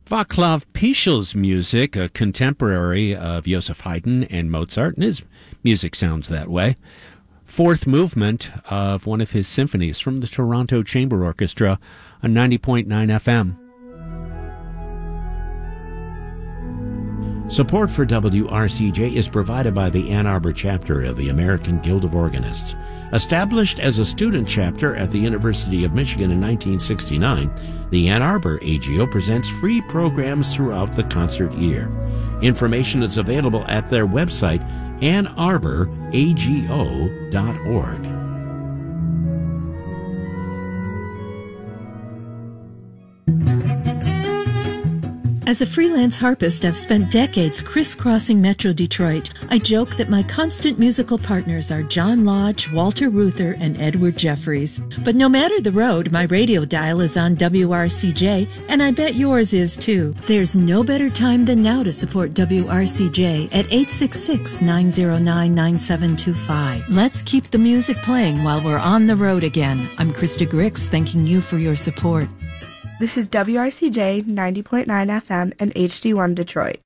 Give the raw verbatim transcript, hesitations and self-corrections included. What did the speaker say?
Václav Pichel's music, a contemporary of Joseph Haydn and Mozart, and his music sounds that way. Fourth movement of one of his symphonies from the Toronto Chamber Orchestra on ninety point nine F M. Support for W R C J is provided by the Ann Arbor chapter of the American Guild of Organists. Established as a student chapter at the University of Michigan in nineteen sixty-nine, the Ann Arbor A G O presents free programs throughout the concert year. Information is available at their website, ann arbor a g o dot org. As a freelance harpist, I've spent decades crisscrossing Metro Detroit. I joke that my constant musical partners are John Lodge, Walter Reuther, and Edward Jeffries. But no matter the road, my radio dial is on W R C J, and I bet yours is too. There's no better time than now to support W R C J at eight six six, nine zero nine, nine seven two five. Let's keep the music playing while we're on the road again. I'm Krista Grix, thanking you for your support. This is W R C J ninety point nine F M and H D one Detroit.